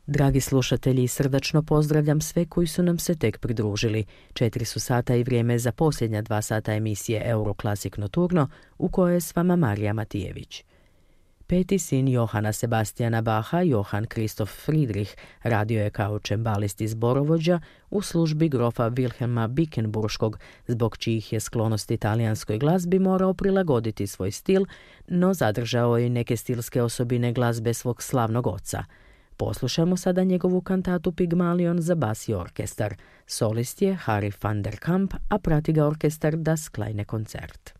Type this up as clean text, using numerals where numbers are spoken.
Dragi slušatelji, srdačno pozdravljam sve koji su nam se tek pridružili. 4 su sata i vrijeme za posljednja 2 sata emisije Euroclassic Nocturno, u kojoj je s vama Marija Matijević. Peti sin Johana Sebastiana Bacha, Johann Christoph Friedrich, radio je kao čembalist i zborovođa u službi grofa Wilhelma Bickenburškog, zbog čijih je sklonosti italijanskoj glazbi morao prilagoditi svoj stil, no zadržao je neke stilske osobine glazbe svog slavnog oca. Poslušajmo sada njegovu kantatu Pygmalion za bas i orkestar. Solist je Harry van der Kamp, a prati ga orkestar Das Kleine Konzert.